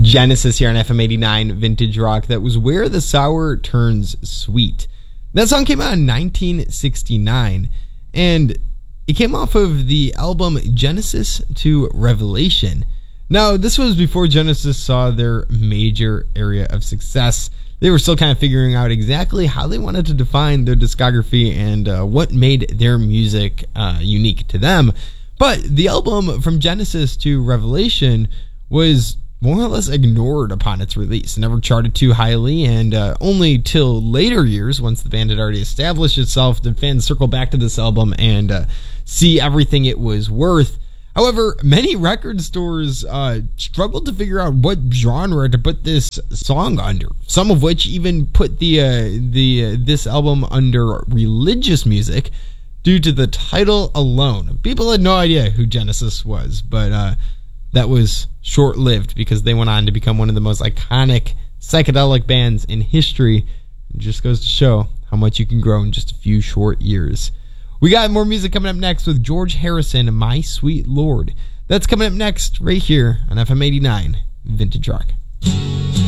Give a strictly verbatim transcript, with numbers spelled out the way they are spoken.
Genesis here on F M eighty-nine Vintage Rock. That was Where the Sour Turns Sweet. That song came out in nineteen sixty-nine, and it came off of the album Genesis to Revelation. Now, this was before Genesis saw their major area of success. They were still kind of figuring out exactly how they wanted to define their discography and uh, what made their music uh, unique to them. But the album From Genesis to Revelation was more or less ignored upon its release. It never charted too highly, and uh, only till later years, once the band had already established itself, did fans circle back to this album and uh, see everything it was worth. However, many record stores uh, struggled to figure out what genre to put this song under. Some of which even put the uh, the uh, this album under religious music due to the title alone. People had no idea who Genesis was, but uh, that was short-lived because they went on to become one of the most iconic psychedelic bands in history. It just goes to show how much you can grow in just a few short years. We got more music coming up next with George Harrison, My Sweet Lord. That's coming up next right here on F M eighty-nine Vintage Rock.